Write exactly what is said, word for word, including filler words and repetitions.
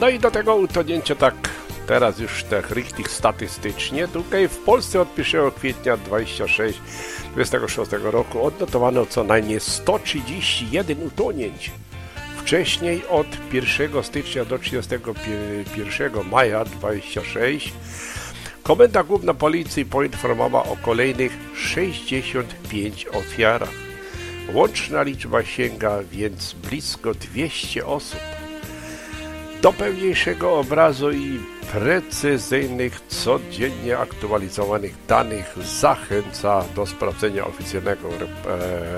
No i do tego utonięcia tak teraz już tak richtig statystycznie. Tutaj w Polsce od pierwszego kwietnia dwudziestego szóstego, dwudziestego szóstego roku odnotowano co najmniej sto trzydzieści jeden utonięć. Wcześniej od pierwszego stycznia do trzydziestego pierwszego maja dwudziestego szóstego Komenda Główna Policji poinformowała o kolejnych sześćdziesięciu pięciu ofiarach. Łączna liczba sięga więc blisko dwieście osób. Do pełniejszego obrazu i precyzyjnych, codziennie aktualizowanych danych zachęca do sprawdzenia oficjalnego